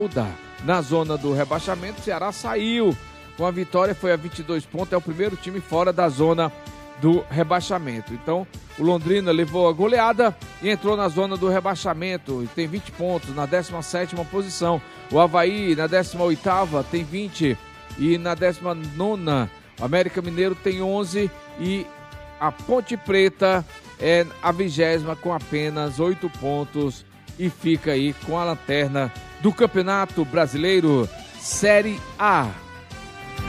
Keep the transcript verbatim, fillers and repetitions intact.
mudar. Na zona do rebaixamento, o Ceará saiu com a vitória, foi a vinte e dois pontos, é o primeiro time fora da zona do rebaixamento. Então, o Londrina levou a goleada e entrou na zona do rebaixamento, tem vinte pontos, na décima sétima posição. O Avaí, na décima oitava, tem vinte, e na décima nona, o América Mineiro tem onze, e a Ponte Preta é a vigésima com apenas oito pontos e fica aí com a lanterna do Campeonato Brasileiro Série A.